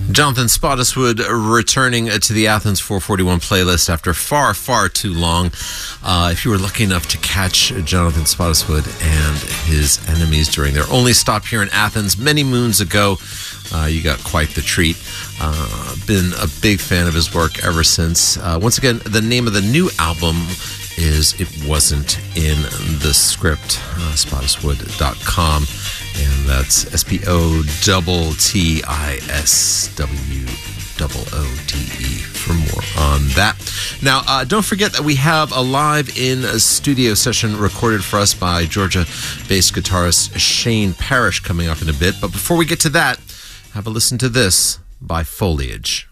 Jonathan Spottiswoode returning to the Athens 441 playlist after far, far too long. If you were lucky enough to catch Jonathan Spottiswoode and his enemies during their only stop here in Athens many moons ago, you got quite the treat. Been a big fan of his work ever since. Once again, the name of the new album is It Wasn't in the Script, Spottiswoode.com. And that's SPOTTISWOODE for more on that. Now, don't forget that we have a live in studio session recorded for us by Georgia-based guitarist Shane Parrish coming up in a bit. But before we get to that, have a listen to this by Foliage.